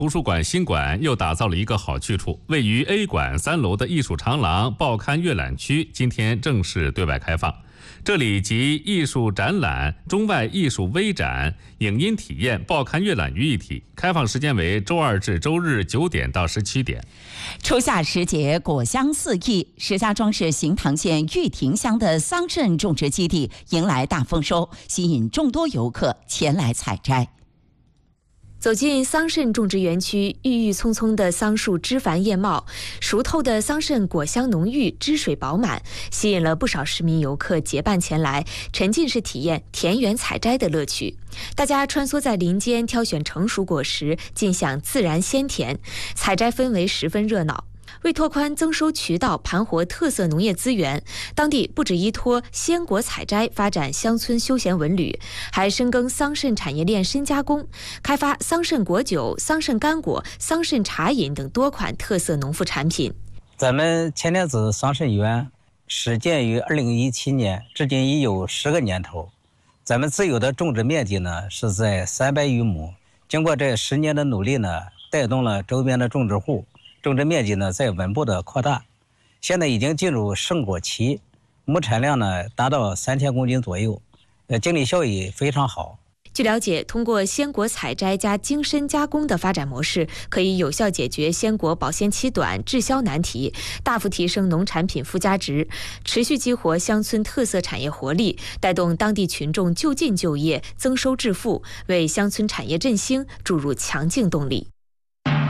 图书馆新馆又打造了一个好去处，位于 A 馆3楼的艺术长廊报刊阅览区今天正式对外开放。这里集艺术展览、中外艺术微展、影音体验、报刊阅览于一体，开放时间为周二至周日9点到17点。 初夏时节，果香四溢，石家庄市行塘县玉亭乡的桑葚种植基地迎来大丰收，吸引众多游客前来采摘。 走进桑葚种植园区，郁郁葱葱的桑树枝繁叶茂，熟透的桑葚果香浓郁，汁水饱满，吸引了不少市民游客结伴前来，沉浸式体验田园采摘的乐趣。大家穿梭在林间，挑选成熟果实，尽享自然鲜甜，采摘氛围十分热闹。为拓宽增收渠道，盘活特色农业资源，当地不止依托鲜果采摘发展乡村休闲文旅，还深耕桑葚产业链深加工，开发桑葚果酒、桑葚干果、桑葚茶饮等多款特色农副产品。 咱们千年子桑葚园始建于2017年，至今已有10个年头。咱们自有的种植面积呢是在300余亩，经过这10年的努力呢，带动了周边的种植户。种植面积呢在稳步的扩大，现在已经进入盛果期，亩产量呢达到3000公斤左右，经济效益非常好。 据了解，通过鲜果采摘加精深加工的发展模式，可以有效解决鲜果保鲜期短、滞销难题，大幅提升农产品附加值，持续激活乡村特色产业活力，带动当地群众就近就业、增收致富，为乡村产业振兴注入强劲动力。